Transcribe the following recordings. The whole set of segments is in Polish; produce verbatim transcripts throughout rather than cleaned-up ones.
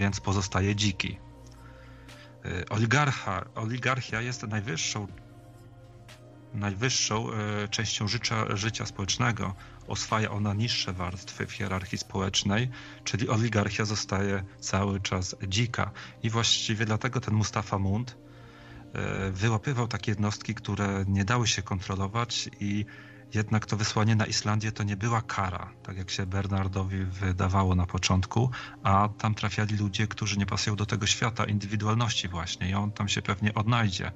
więc pozostaje dziki. Oligarcha, oligarchia jest najwyższą, najwyższą częścią życia, życia społecznego. Oswaja ona niższe warstwy w hierarchii społecznej, czyli oligarchia zostaje cały czas dzika. I właściwie dlatego ten Mustafa Mund wyłapywał takie jednostki, które nie dały się kontrolować i jednak to wysłanie na Islandię to nie była kara, tak jak się Bernardowi wydawało na początku, a tam trafiali ludzie, którzy nie pasują do tego świata indywidualności właśnie i on tam się pewnie odnajdzie.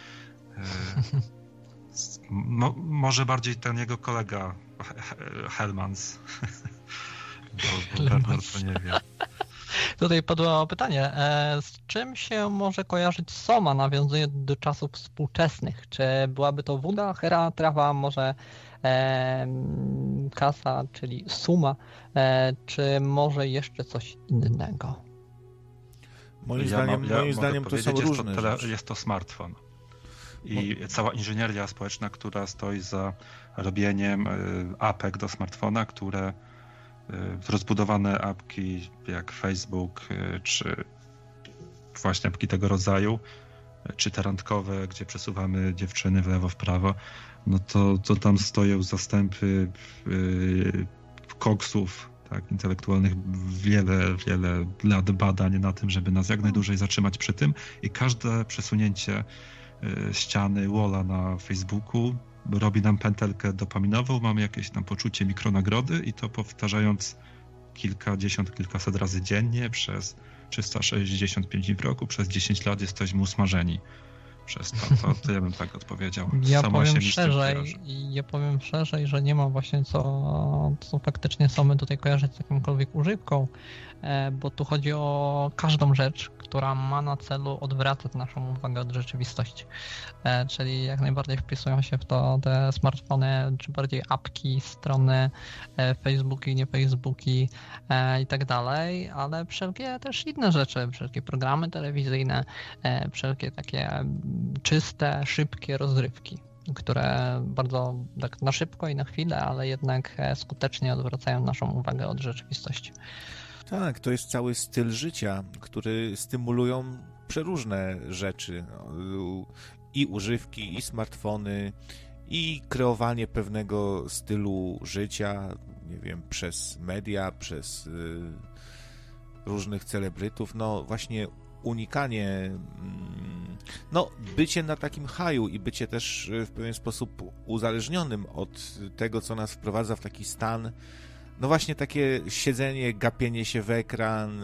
Mo, może bardziej ten jego kolega Helmans, bo, bo Bernard to nie wie. Tutaj padło pytanie, z czym się może kojarzyć Soma, nawiązuje do czasów współczesnych? Czy byłaby to woda, hera, trawa, może e, kasa, czyli suma, e, czy może jeszcze coś innego? Moim ja zdaniem, mam, ja moim zdaniem to są jest różne to tele, rzeczy. Jest to smartfon. I Bo... cała inżynieria społeczna, która stoi za robieniem apek do smartfona, które rozbudowane apki jak Facebook, czy właśnie apki tego rodzaju, czy te randkowe, gdzie przesuwamy dziewczyny w lewo, w prawo, no to, to tam stoją zastępy yy, koksów, tak, intelektualnych, wiele, wiele lat badań na tym, żeby nas jak najdłużej zatrzymać przy tym i każde przesunięcie yy, ściany, walla na Facebooku robi nam pętelkę dopaminową, mamy jakieś tam poczucie mikronagrody i to powtarzając kilkadziesiąt, kilkaset razy dziennie przez trzysta sześćdziesiąt pięć dni w roku, przez dziesięć lat jesteśmy usmażeni przez to. To, to ja bym tak odpowiedział. Ja Sama powiem się szerzej, ja powiem szerzej, że nie ma właśnie co, co faktycznie Somy tutaj kojarzyć z jakąkolwiek używką, bo tu chodzi o każdą rzecz, która ma na celu odwracać naszą uwagę od rzeczywistości. Czyli jak najbardziej wpisują się w to te smartfony, czy bardziej apki, strony, Facebooki, nie Facebooki i tak dalej, ale wszelkie też inne rzeczy, wszelkie programy telewizyjne, wszelkie takie czyste, szybkie rozrywki, które bardzo tak na szybko i na chwilę, ale jednak skutecznie odwracają naszą uwagę od rzeczywistości. Tak, to jest cały styl życia, który stymulują przeróżne rzeczy. I używki, i smartfony, i kreowanie pewnego stylu życia, nie wiem, przez media, przez y, różnych celebrytów. No właśnie unikanie, no bycie na takim haju i bycie też w pewien sposób uzależnionym od tego, co nas wprowadza w taki stan. No właśnie takie siedzenie, gapienie się w ekran,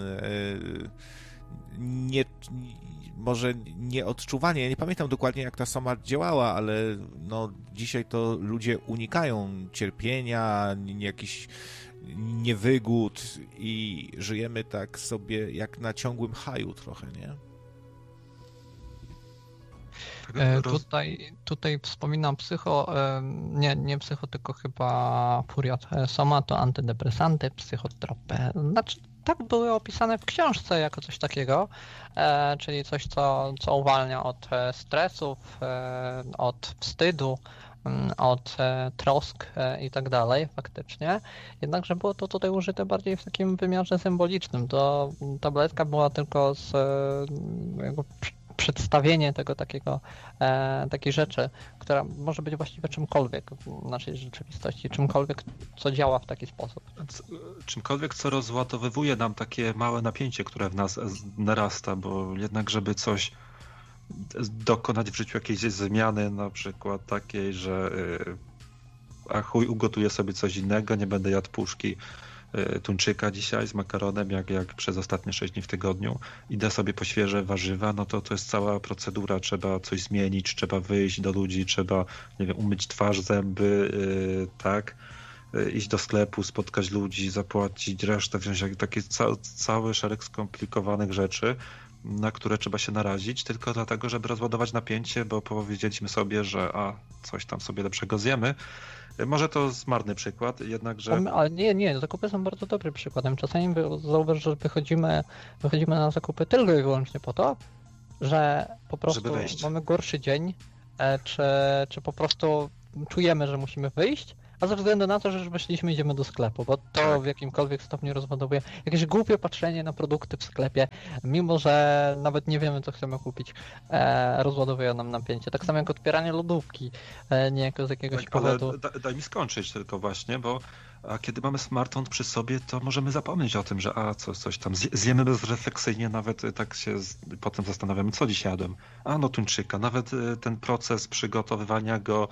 nie, może nieodczuwanie. Ja nie pamiętam dokładnie, jak ta Soma działała, ale no dzisiaj to ludzie unikają cierpienia, jakiś niewygód i żyjemy tak sobie jak na ciągłym haju trochę, nie? E, tutaj, tutaj wspominam psycho, e, nie, nie psycho, tylko chyba furiat. Soma to antydepresanty, psychotropy. Znaczy, tak były opisane w książce jako coś takiego, e, czyli coś, co, co uwalnia od stresów, e, od wstydu, od e, trosk e, i tak dalej faktycznie. Jednakże było to tutaj użyte bardziej w takim wymiarze symbolicznym. To tabletka była tylko z e, jakby przedstawienie tego takiego, e, takiej rzeczy, która może być właściwie czymkolwiek w naszej rzeczywistości, czymkolwiek, co działa w taki sposób. Czymkolwiek, co rozładowywuje nam takie małe napięcie, które w nas narasta, bo jednak, żeby coś dokonać w życiu jakiejś zmiany, na przykład takiej, że a chuj, ugotuję sobie coś innego, nie będę jadł puszki tuńczyka dzisiaj z makaronem, jak, jak przez ostatnie sześć dni w tygodniu, idę sobie po świeże warzywa, no to to jest cała procedura, trzeba coś zmienić, trzeba wyjść do ludzi, trzeba, nie wiem, umyć twarz, zęby, yy, tak, yy, iść do sklepu, spotkać ludzi, zapłacić resztę, wziąć taki ca- cały szereg skomplikowanych rzeczy, na które trzeba się narazić, tylko dlatego, żeby rozładować napięcie, bo powiedzieliśmy sobie, że a, coś tam sobie lepszego zjemy. Może to jest marny przykład, jednakże... Ale nie, nie, zakupy są bardzo dobrym przykładem. Czasami zauważ, że wychodzimy, wychodzimy na zakupy tylko i wyłącznie po to, że po prostu mamy gorszy dzień, czy, czy po prostu czujemy, że musimy wyjść, a ze względu na to, że już weszliśmy, idziemy do sklepu, bo to tak. w jakimkolwiek stopniu rozładowuje jakieś głupie patrzenie na produkty w sklepie, mimo że nawet nie wiemy, co chcemy kupić, e, rozładowuje nam napięcie. Tak samo jak odpieranie lodówki, e, niejako z jakiegoś tak, powodu. Ale da, daj mi skończyć tylko właśnie, bo a kiedy mamy smartfon przy sobie, to możemy zapomnieć o tym, że a co, coś tam zjemy bezrefleksyjnie, nawet tak się z, potem zastanawiamy, co dziś jadłem. A no tuńczyka, nawet ten proces przygotowywania go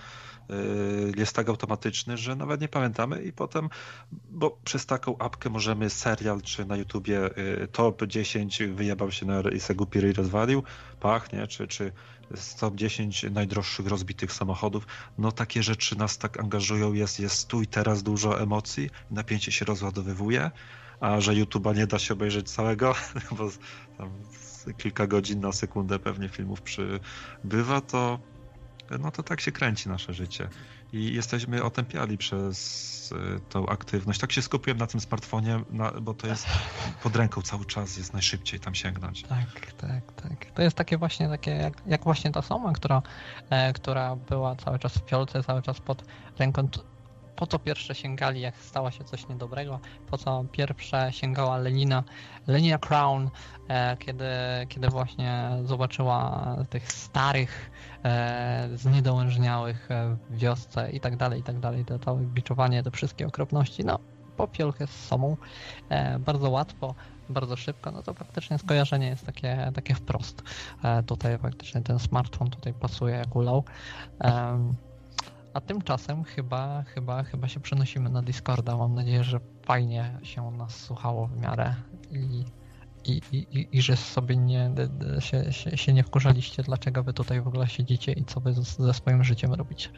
y, jest tak automatyczny, że nawet nie pamiętamy i potem, bo przez taką apkę możemy serial, czy na YouTubie y, top dziesięć wyjebał się na i se głupi ryj rozwalił, pachnie, czy, czy top dziesięć najdroższych rozbitych samochodów. No takie rzeczy nas tak angażują, jest, jest tu i teraz dużo emocji, napięcie się rozładowywuje, a że YouTube'a nie da się obejrzeć całego, bo tam kilka godzin na sekundę pewnie filmów przybywa, to no to tak się kręci nasze życie. I jesteśmy otępiali przez tą aktywność. Tak się skupiłem na tym smartfonie, na, bo to jest pod ręką cały czas, jest najszybciej tam sięgnąć. Tak, tak, tak. To jest takie właśnie, takie jak, jak właśnie ta Soma, która, e, która była cały czas w fiolce, cały czas pod ręką. Po co pierwsze sięgali, jak stało się coś niedobrego, po co pierwsze sięgała Lenina, Lenina Crown, e, kiedy, kiedy właśnie zobaczyła tych starych, e, zniedołężniałych e, w wiosce i tak dalej, i tak dalej, to całe biczowanie, te wszystkie okropności, no po fiolkę z Somą, e, bardzo łatwo, bardzo szybko, no to faktycznie skojarzenie jest takie, takie wprost. E, tutaj faktycznie ten smartfon tutaj pasuje jak ulał. E, A tymczasem chyba, chyba, chyba się przenosimy na Discorda. Mam nadzieję, że fajnie się nas słuchało w miarę i, i, i, i że sobie nie, się, się, się nie wkurzaliście, dlaczego wy tutaj w ogóle siedzicie i co wy ze swoim życiem robicie.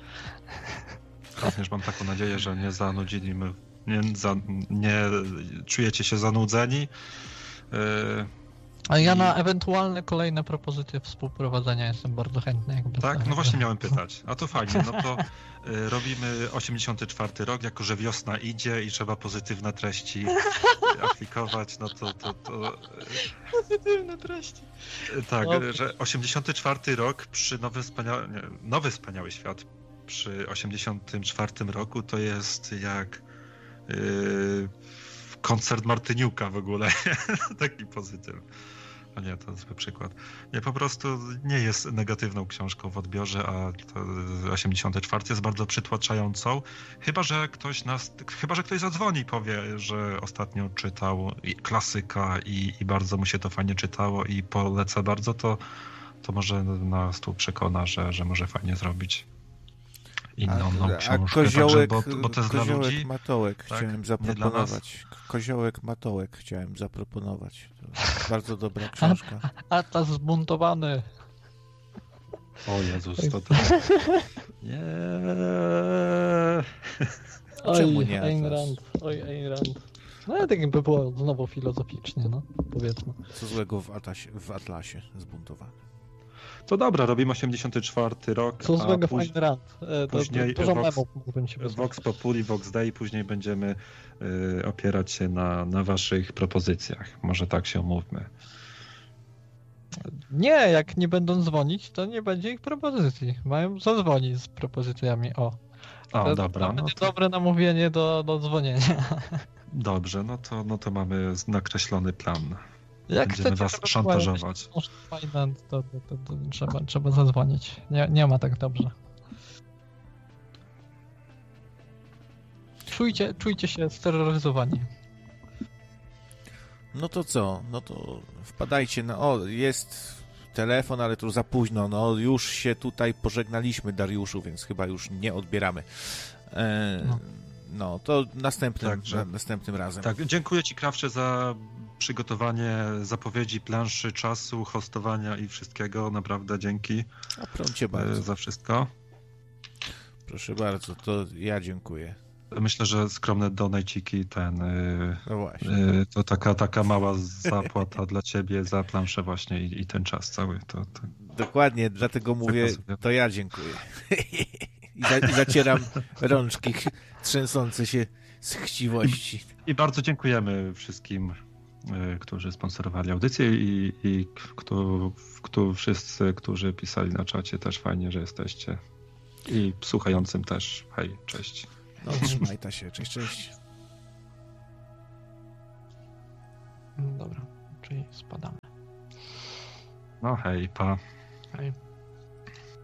Również mam taką nadzieję, że nie zanudzimy, nie, za, nie czujecie się zanudzeni. Yy... A ja na ewentualne kolejne propozycje współprowadzenia jestem bardzo chętny. Jakby tak, no właśnie miałem pytać. A to fajnie, no to y, robimy osiemdziesiąty czwarty rok, jako że wiosna idzie i trzeba pozytywne treści aplikować, no to... to, to pozytywne treści. Y, tak, no. Że osiemdziesiąty czwarty rok przy Nowy Wspaniały, nie, Nowy Wspaniały Świat przy osiemdziesiątym czwartym roku to jest jak y, koncert Martyniuka w ogóle. Taki pozytyw. A nie, to zły przykład. Nie, po prostu nie jest negatywną książką w odbiorze, a to osiemdziesiąty czwarty jest bardzo przytłaczającą. Chyba, że ktoś nas, chyba, że ktoś zadzwoni i powie, że ostatnio czytał klasyka i, i bardzo mu się to fajnie czytało i poleca bardzo, to, to może nas tu przekona, że, że może fajnie zrobić inną a, książkę. A koziołek, Także, bo, bo to jest koziołek dla ludzi, Matołek tak, chciałem zaproponować. Koziołek Matołek chciałem zaproponować. To bardzo dobra książka. Atlas zbuntowany. O Jezus, to to... Nie. Czemu nie Ayn Rand. Oj, Ayn Rand. No ale tak by było znowu filozoficznie, no powiedzmy. Co złego w Atlasie, w Atlasie zbuntowany? To dobra, robimy osiemdziesiąty czwarty rok. Co złego w Ayn Rand. Później to, to, to Vox, mógłbym się Vox Populi, Vox Dei, później będziemy y, opierać się na, na waszych propozycjach. Może tak się umówmy. Nie, jak nie będą dzwonić, to nie będzie ich propozycji. Mają zadzwonić z propozycjami. O, o to, dobra. To no będzie to... dobre namówienie do, do dzwonienia. Dobrze, no to, no to mamy nakreślony plan. Jak będziemy chcecie, was szantażować. Fajne, to, to, to, to trzeba, trzeba zadzwonić. Nie, nie ma tak dobrze. Czujcie, czujcie się steroryzowani. No to co? No to wpadajcie na... O, jest telefon, ale to za późno. No już się tutaj pożegnaliśmy, Dariuszu, więc chyba już nie odbieramy. E, no. no, to następnym, tak, że... następnym razem. Tak, dziękuję ci, Krawcze, za przygotowanie zapowiedzi, planszy, czasu, hostowania i wszystkiego. Naprawdę dzięki. A prącie bardzo. Za wszystko. Proszę bardzo, to ja dziękuję. Myślę, że skromne donajciki, ten, no właśnie. to taka, taka mała zapłata dla ciebie za planszę właśnie i, i ten czas cały. To, to... Dokładnie, dlatego mówię, to ja dziękuję. I, za, I zacieram rączki trzęsące się z chciwości. I, i bardzo dziękujemy wszystkim, którzy sponsorowali audycję i, i kto, kto, wszyscy, którzy pisali na czacie, też fajnie, że jesteście. I słuchającym też. Hej, cześć. No trzymaj ta się, cześć, cześć. Dobra, czyli spadamy. No hej, pa. Hej.